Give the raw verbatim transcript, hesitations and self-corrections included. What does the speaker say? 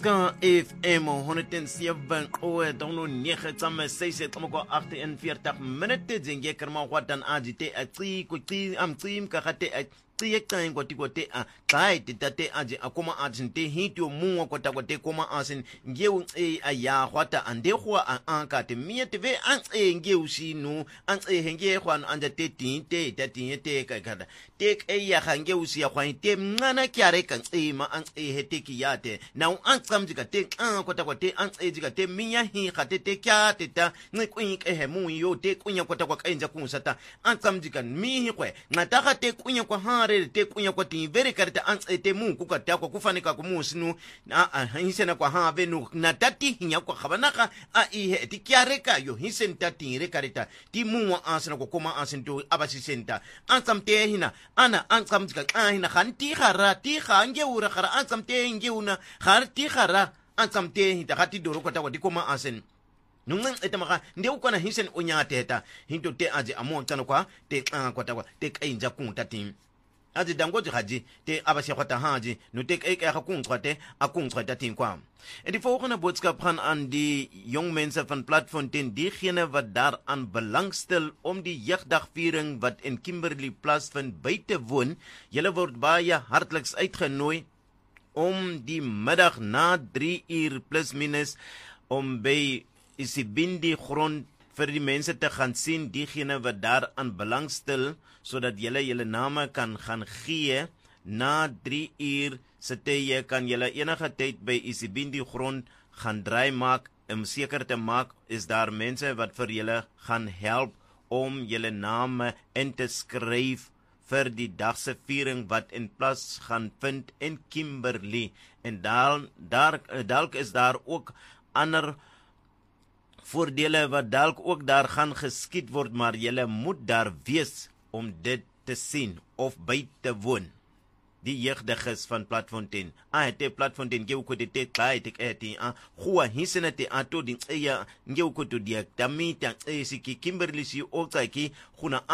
Ska F M honderdzeven oe dono nege tsame sese tsamako agtenveertig minute zinge kerma watan ajite atsi kuti am tsim kakate Tiyektain kwati kwate a tai titate aje akoma ajinte hitio muwa kwata kwate koma asin ngeu e aya kwata ande kwa an anka te miete ve an e ngeu sinu an e henge kwan anja te tinte te tinte ka kada tek e ya ngeu si ya kwan te ngana kyare kan e ma an e hete kiyate na an tsamjika te an kwata kwate an e jika te minya hi khate te kyate ta ngikwin ke he mu yo te kunya kwata kwa kainja kunsata an tsamjika mi hi kwe ngata ka te kunya kwa ha te kunya kwa tin vere karta an ete mu ku ka ta kwa kufanika ku musinu na hisena kwa ha venu na tati hinya kwa khabanaka a ihe ti kyareka yo hisen tati re karita ti mu asana ko koma asinto abasi senta an samte hina ana an samtika hina khanti khara ti khange ura khara an samte ngeuna khar ti khara an samte hita khati doro kwa ta kwa koma asen nungang etamaka nde ukona hisen onyate ta hinto te aje amonta kwa te kwa ta kwa te kainja kun tati aji dangoji haji te abasi kwata haji no tek ek ek kuntrate a kuntrate tin kwam en die volgende boodskap gaan aan die jong mense van Platfontein, diegene wat daaraan belangstel om die jeugdagviering wat in Kimberley plaasvind by te woon. Julle word baie hartliks uitgenooi om die middag na drie uur plus minus om by Isibindi grond vir die mense te gaan sien, diegene wat daaraan belangstel, sodat julle julle name kan gaan gee. Na drie uur sitte jy kan julle enige tyd by Isibindi grond gaan draai maak, om seker te maak is daar mense wat vir julle gaan help om julle name in te skryf vir die dagse viering wat in plaas gaan vind in Kimberley. En daar, daar, dalk is daar ook ander voordele wat dalk ook daar gaan geskied word, maar julle moet daar wees om dit te sien of by te woon. Die jeugdiges van Platfontein. Ah, te Platfontein ngeu ko te kai te eti ah, khua hisena te ato din eya ngeu ko to dia tamita e siki Kimberley si o tsaki khuna